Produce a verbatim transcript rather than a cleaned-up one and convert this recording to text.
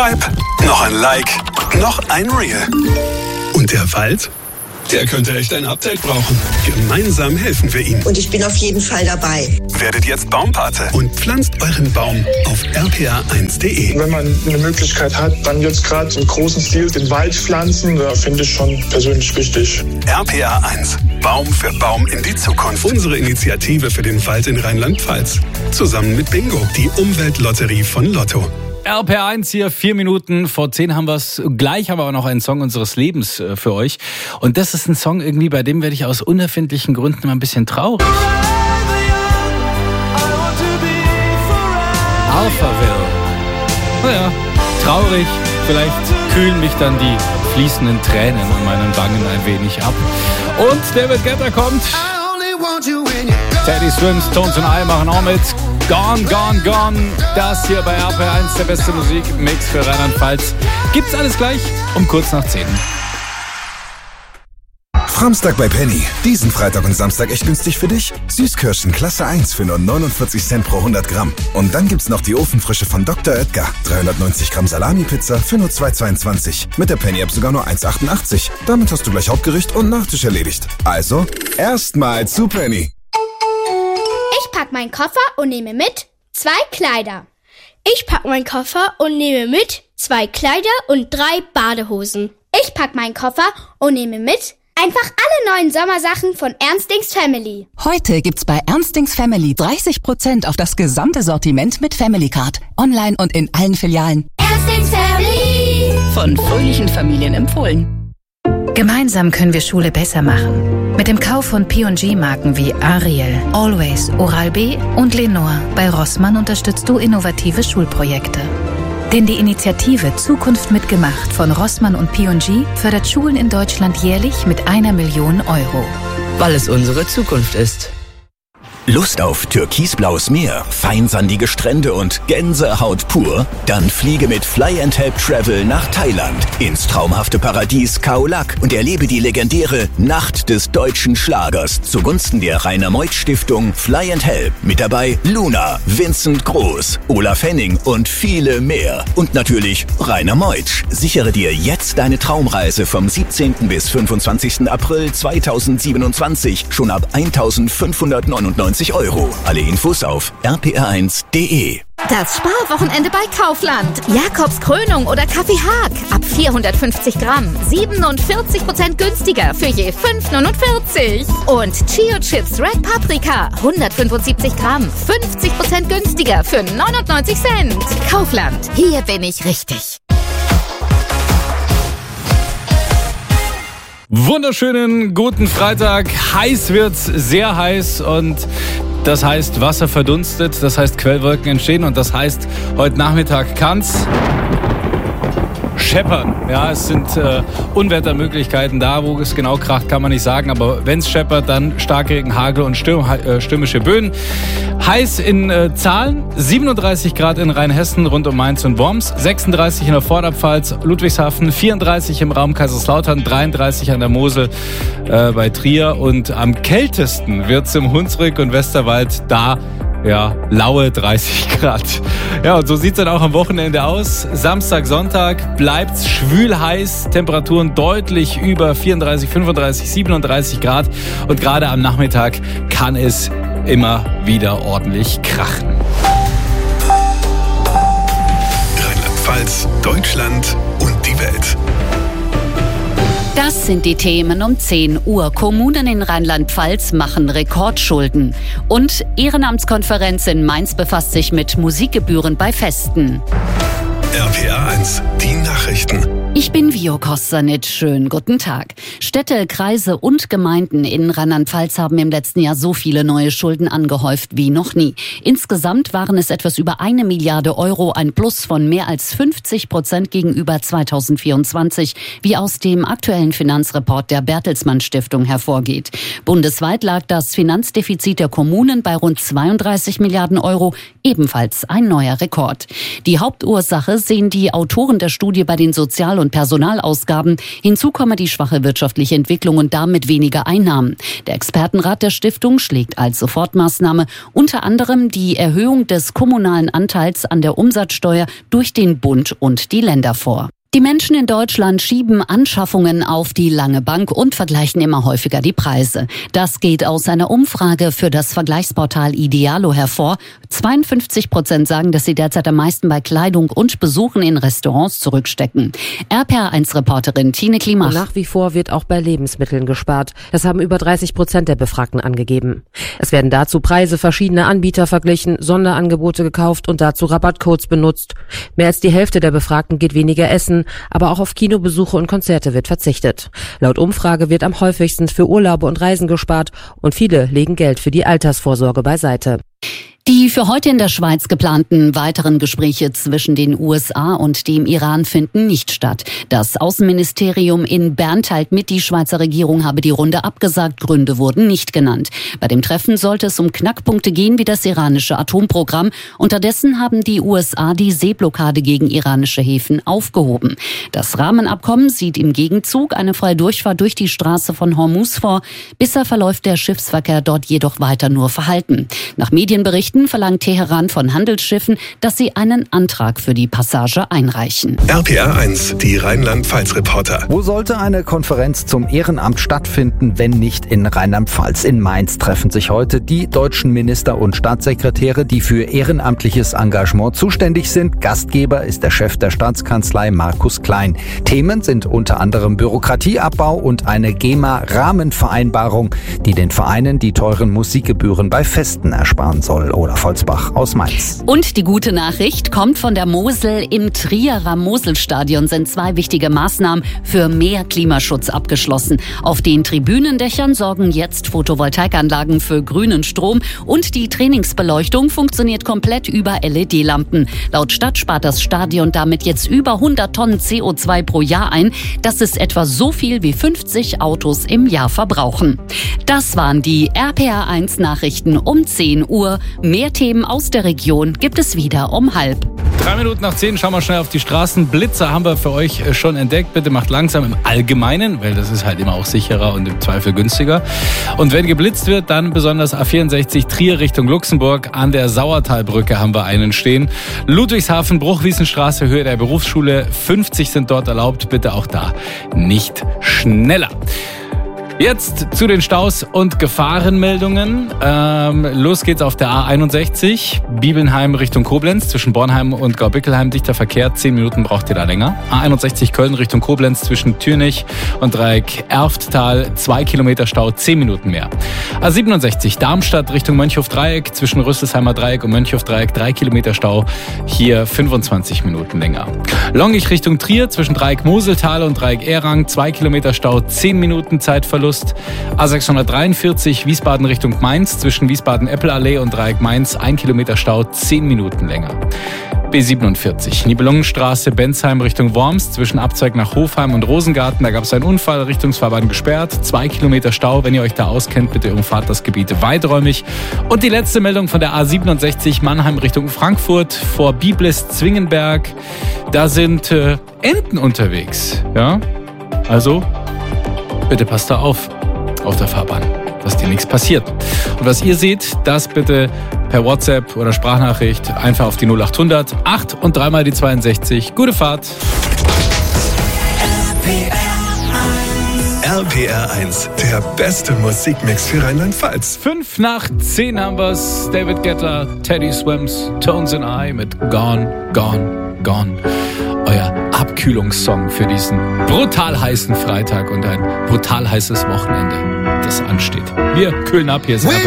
Swipe, noch ein Like, noch ein Reel. Und der Wald? Der könnte echt ein Update brauchen. Gemeinsam helfen wir ihm. Und ich bin auf jeden Fall dabei. Werdet jetzt Baumpate und pflanzt euren Baum auf r p a eins punkt d e. Wenn man eine Möglichkeit hat, dann jetzt gerade im großen Stil den Wald pflanzen, da finde ich schon persönlich wichtig. R P A eins. Baum für Baum in die Zukunft. Unsere Initiative für den Wald in Rheinland-Pfalz. Zusammen mit Bingo, die Umweltlotterie von Lotto. R P A eins hier, vier Minuten vor zehn haben wir es. Gleich haben wir auch noch einen Song unseres Lebens äh, für euch. Und das ist ein Song irgendwie, bei dem werde ich aus unerfindlichen Gründen immer ein bisschen traurig. Alphaville. Naja, traurig. Vielleicht kühlen mich dann die fließenden Tränen an meinen Wangen ein wenig ab. Und David Guetta kommt. Teddy Swims, Tones and I machen auch mit. Gone, gone, gone. Das hier bei R P A eins, der beste Musikmix für Rheinland-Pfalz. Gibt's alles gleich um kurz nach zehn. Framstag bei Penny. Diesen Freitag und Samstag echt günstig für dich. Süßkirschen Klasse eins für nur neunundvierzig Cent pro hundert Gramm. Und dann gibt's noch die Ofenfrische von Doktor Oetker. dreihundertneunzig Gramm Salami-Pizza für nur zwei Euro zweiundzwanzig. Mit der Penny-App sogar nur eins Euro achtundachtzig. Damit hast du gleich Hauptgericht und Nachtisch erledigt. Also, erstmal zu Penny. Ich pack meinen Koffer und nehme mit zwei Kleider. Ich pack meinen Koffer und nehme mit zwei Kleider und drei Badehosen. Ich pack meinen Koffer und nehme mit einfach alle neuen Sommersachen von Ernstings Family. Heute gibt's bei Ernstings Family dreißig Prozent auf das gesamte Sortiment mit Family Card. Online und in allen Filialen. Ernstings Family. Von fröhlichen Familien empfohlen. Gemeinsam können wir Schule besser machen. Mit dem Kauf von P und G-Marken wie Ariel, Always, Oral-B und Lenore bei Rossmann unterstützt du innovative Schulprojekte. Denn die Initiative Zukunft mitgemacht von Rossmann und P und G fördert Schulen in Deutschland jährlich mit einer Million Euro. Weil es unsere Zukunft ist. Lust auf türkisblaues Meer, feinsandige Strände und Gänsehaut pur? Dann fliege mit Fly and Help Travel nach Thailand ins traumhafte Paradies Khao Lak und erlebe die legendäre Nacht des deutschen Schlagers zugunsten der Rainer Meuth Stiftung Fly and Help. Mit dabei Luna, Vincent Groß, Olaf Henning und viele mehr. Und natürlich Rainer Meuth. Sichere dir jetzt deine Traumreise vom siebzehnten bis fünfundzwanzigsten April zweitausendsiebenundzwanzig schon ab eintausendfünfhundertneunundneunzig Euro. Alle Infos auf r p r eins punkt d e. Das Sparwochenende bei Kaufland. Jakobs Krönung oder Kaffee Haag. Ab vierhundertfünfzig Gramm. siebenundvierzig Prozent günstiger für je fünf Euro neunundvierzig. Und Chio Chips Red Paprika. hundertfünfundsiebzig Gramm. fünfzig Prozent günstiger für neunundneunzig Cent. Kaufland. Hier bin ich richtig. Wunderschönen guten Freitag. Heiß wird's, sehr heiß und das heißt Wasser verdunstet, das heißt Quellwolken entstehen und das heißt heute Nachmittag kann's scheppern. Ja, es sind äh, Unwettermöglichkeiten da, wo es genau kracht, kann man nicht sagen, aber wenn es scheppert, dann Starkregen, Hagel und Stürm, äh, stürmische Böen. Heiß in äh, Zahlen, siebenunddreißig Grad in Rheinhessen rund um Mainz und Worms, sechsunddreißig in der Vorderpfalz, Ludwigshafen, vierunddreißig im Raum Kaiserslautern, dreiunddreißig an der Mosel äh, bei Trier und am kältesten wird's im Hunsrück und Westerwald, da ja, laue dreißig Grad. Ja, und so sieht's dann auch am Wochenende aus. Samstag, Sonntag bleibt's schwül heiß, Temperaturen deutlich über vierunddreißig, fünfunddreißig, siebenunddreißig Grad und gerade am Nachmittag kann es immer wieder ordentlich krachen. Rheinland-Pfalz, Deutschland und die Welt. Das sind die Themen um zehn Uhr. Kommunen in Rheinland-Pfalz machen Rekordschulden. Und Ehrenamtskonferenz in Mainz befasst sich mit Musikgebühren bei Festen. R P A eins, die Nachrichten. Ich bin Vio Kostanic. Schönen guten Tag. Städte, Kreise und Gemeinden in Rheinland-Pfalz haben im letzten Jahr so viele neue Schulden angehäuft wie noch nie. Insgesamt waren es etwas über eine Milliarde Euro, ein Plus von mehr als fünfzig Prozent gegenüber zweitausendvierundzwanzig, wie aus dem aktuellen Finanzreport der Bertelsmann Stiftung hervorgeht. Bundesweit lag das Finanzdefizit der Kommunen bei rund zweiunddreißig Milliarden Euro, ebenfalls ein neuer Rekord. Die Hauptursache sehen die Autoren der Studie bei den Sozial- Kapital- und Personalausgaben. Hinzu komme die schwache wirtschaftliche Entwicklung und damit weniger Einnahmen. Der Expertenrat der Stiftung schlägt als Sofortmaßnahme unter anderem die Erhöhung des kommunalen Anteils an der Umsatzsteuer durch den Bund und die Länder vor. Die Menschen in Deutschland schieben Anschaffungen auf die lange Bank und vergleichen immer häufiger die Preise. Das geht aus einer Umfrage für das Vergleichsportal Idealo hervor. zweiundfünfzig Prozent sagen, dass sie derzeit am meisten bei Kleidung und Besuchen in Restaurants zurückstecken. R P R eins Reporterin Tine Klimach. Nach wie vor wird auch bei Lebensmitteln gespart. Das haben über dreißig Prozent der Befragten angegeben. Es werden dazu Preise verschiedener Anbieter verglichen, Sonderangebote gekauft und dazu Rabattcodes benutzt. Mehr als die Hälfte der Befragten geht weniger essen, aber auch auf Kinobesuche und Konzerte wird verzichtet. Laut Umfrage wird am häufigsten für Urlaube und Reisen gespart und viele legen Geld für die Altersvorsorge beiseite. Die für heute in der Schweiz geplanten weiteren Gespräche zwischen den U S A und dem Iran finden nicht statt. Das Außenministerium in Bern teilt mit, die Schweizer Regierung habe die Runde abgesagt, Gründe wurden nicht genannt. Bei dem Treffen sollte es um Knackpunkte gehen wie das iranische Atomprogramm. Unterdessen haben die U S A die Seeblockade gegen iranische Häfen aufgehoben. Das Rahmenabkommen sieht im Gegenzug eine freie Durchfahrt durch die Straße von Hormuz vor. Bisher verläuft der Schiffsverkehr dort jedoch weiter nur verhalten. Nach Medienberichten verlangt Teheran von Handelsschiffen, dass sie einen Antrag für die Passage einreichen. R P R eins, die Rheinland-Pfalz-Reporter. Wo sollte eine Konferenz zum Ehrenamt stattfinden, wenn nicht in Rheinland-Pfalz? In Mainz treffen sich heute die deutschen Minister und Staatssekretäre, die für ehrenamtliches Engagement zuständig sind. Gastgeber ist der Chef der Staatskanzlei Markus Klein. Themen sind unter anderem Bürokratieabbau und eine GEMA-Rahmenvereinbarung, die den Vereinen die teuren Musikgebühren bei Festen ersparen soll. Oder Volzbach aus Mainz. Und die gute Nachricht kommt von der Mosel. Im Trierer Moselstadion sind zwei wichtige Maßnahmen für mehr Klimaschutz abgeschlossen. Auf den Tribünendächern sorgen jetzt Photovoltaikanlagen für grünen Strom und die Trainingsbeleuchtung funktioniert komplett über L E D-Lampen. Laut Stadt spart das Stadion damit jetzt über hundert Tonnen C O zwei pro Jahr ein. Das ist etwa so viel wie fünfzig Autos im Jahr verbrauchen. Das waren die R P R eins Nachrichten um zehn Uhr. Mehr Themen aus der Region gibt es wieder um halb. Drei Minuten nach zehn schauen wir schnell auf die Straßen. Blitzer haben wir für euch schon entdeckt. Bitte macht langsam im Allgemeinen, weil das ist halt immer auch sicherer und im Zweifel günstiger. Und wenn geblitzt wird, dann besonders A vierundsechzig Trier Richtung Luxemburg. An der Sauertalbrücke haben wir einen stehen. Ludwigshafen, Bruchwiesenstraße, Höhe der Berufsschule. fünfzig sind dort erlaubt. Bitte auch da nicht schneller. Jetzt zu den Staus und Gefahrenmeldungen. Ähm, los geht's auf der A einundsechzig, Bibelnheim Richtung Koblenz, zwischen Bornheim und Gaubickelheim, dichter Verkehr, zehn Minuten braucht ihr da länger. A einundsechzig Köln Richtung Koblenz, zwischen Türnich und Dreieck Erfttal, zwei Kilometer Stau, zehn Minuten mehr. A siebenundsechzig, Darmstadt Richtung Mönchhof-Dreieck, zwischen Rüsselsheimer Dreieck und Mönchhof-Dreieck, drei Kilometer Stau, hier fünfundzwanzig Minuten länger. Longich Richtung Trier, zwischen Dreieck Moseltal und Dreieck Ehrang, zwei Kilometer Stau, zehn Minuten Zeitverlust. A sechshundertdreiundvierzig Wiesbaden Richtung Mainz, zwischen Wiesbaden-Eppelallee und Dreieck Mainz, ein Kilometer Stau, zehn Minuten länger. B siebenundvierzig, Nibelungenstraße, Bensheim Richtung Worms, zwischen Abzweig nach Hofheim und Rosengarten, da gab es einen Unfall, Richtungsfahrbahn gesperrt, zwei Kilometer Stau, wenn ihr euch da auskennt, bitte umfahrt das Gebiet weiträumig. Und die letzte Meldung von der A siebenundsechzig, Mannheim Richtung Frankfurt, vor Biblis-Zwingenberg, da sind äh, Enten unterwegs, ja, also bitte passt da auf, auf der Fahrbahn, dass dir nichts passiert. Und was ihr seht, das bitte per WhatsApp oder Sprachnachricht einfach auf die null achthundert acht und dreimal die zweiundsechzig. Gute Fahrt. R P R eins, der beste Musikmix für Rheinland-Pfalz. Fünf nach zehn haben wir's. David Guetta, Teddy Swims, Tones and I mit Gone, Gone, Gone. Euer Abkühlungssong für diesen brutal heißen Freitag und ein brutal heißes Wochenende, das ansteht. Wir kühlen ab, hier ist R P R.